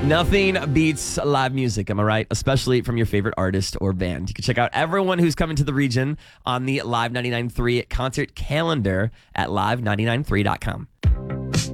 Nothing beats live music, am I right? Especially from your favorite artist or band. You can check out everyone who's coming to the region on the Live 99.3 concert calendar at live993.com.